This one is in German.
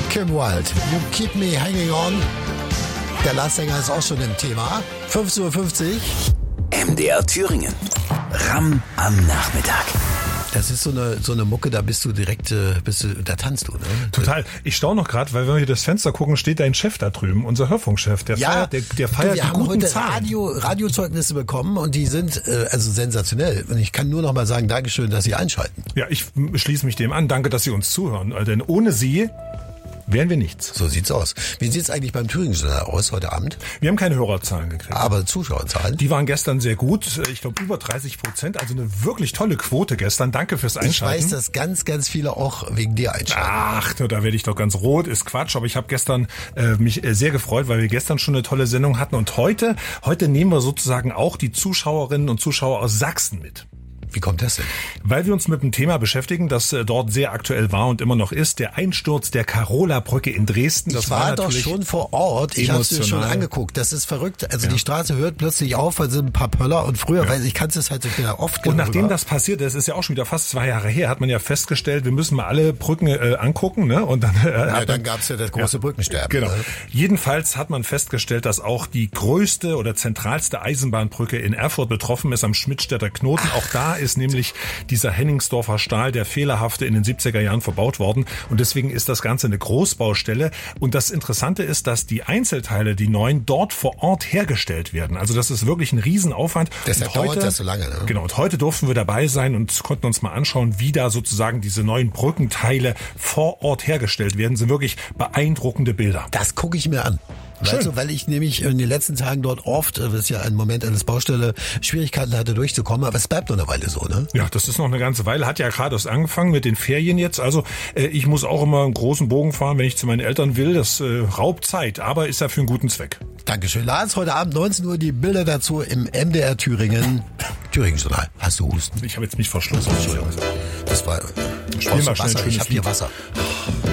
Kim Wilde, You Keep Me Hanging On. Der Last-Sänger ist auch schon im Thema. 15:50 Uhr. MDR Thüringen. Ram am Nachmittag. Das ist so eine Mucke, da bist du direkt, da tanzt du, ne? Total. Ich staune noch gerade, weil wenn wir hier das Fenster gucken, steht dein Chef da drüben, unser Hörfunkchef, der feiert die guten Zahlen. Wir haben heute Radiozeugnisse bekommen und die sind also sensationell. Und ich kann nur noch mal sagen, Dankeschön, dass Sie einschalten. Ja, ich schließe mich dem an. Danke, dass Sie uns zuhören. Denn ohne Sie wären wir nichts. So sieht's aus. Wie sieht's eigentlich beim Thüringen-Journal aus heute Abend? Wir haben keine Hörerzahlen gekriegt. Aber Zuschauerzahlen? Die waren gestern sehr gut. Ich glaube über 30%. Also eine wirklich tolle Quote gestern. Danke fürs Einschalten. Ich weiß, dass ganz, ganz viele auch wegen dir einschalten. Ach, da werde ich doch ganz rot. Ist Quatsch. Aber ich habe gestern mich sehr gefreut, weil wir gestern schon eine tolle Sendung hatten. Und heute nehmen wir sozusagen auch die Zuschauerinnen und Zuschauer aus Sachsen mit. Wie kommt das denn? Weil wir uns mit einem Thema beschäftigen, das dort sehr aktuell war und immer noch ist, der Einsturz der Carola-Brücke in Dresden. Das ich war doch schon vor Ort, ich habe es mir schon angeguckt. Das ist verrückt. Also die Straße hört plötzlich auf, weil sind ein paar Pöller und früher, weil ich kann es halt so wieder oft. Und nachdem das passiert ist, ist ja auch schon wieder fast 2 Jahre her, hat man ja festgestellt, wir müssen mal alle Brücken angucken, ne? Und dann dann gab's ja das große Brückensterben. Genau. Ne? Jedenfalls hat man festgestellt, dass auch die größte oder zentralste Eisenbahnbrücke in Erfurt betroffen ist, am Schmidtstädter Knoten. Auch da ist nämlich dieser Henningsdorfer Stahl, der fehlerhafte, in den 70er Jahren verbaut worden. Und deswegen ist das Ganze eine Großbaustelle. Und das Interessante ist, dass die Einzelteile, die neuen, dort vor Ort hergestellt werden. Also das ist wirklich ein Riesenaufwand. Deshalb dauert das so lange, ne? Genau. Und heute durften wir dabei sein und konnten uns mal anschauen, wie da sozusagen diese neuen Brückenteile vor Ort hergestellt werden. Das sind wirklich beeindruckende Bilder. Das gucke ich mir an. Weißt du, weil ich nämlich in den letzten Tagen dort oft, das ist ja ein Moment eines Baustelle, Schwierigkeiten hatte durchzukommen, aber es bleibt noch eine Weile so, ne? Ja, das ist noch eine ganze Weile, hat ja gerade erst angefangen mit den Ferien jetzt, also ich muss auch immer einen großen Bogen fahren, wenn ich zu meinen Eltern will, das raubt Zeit, aber ist ja für einen guten Zweck. Dankeschön. Lars, heute Abend 19 Uhr die Bilder dazu im MDR Thüringen, Thüringen-Journal. Hast du Husten? Ich habe jetzt mich verschlossen. Das war Spiel mal schnell Wasser. Ich habe hier Wasser.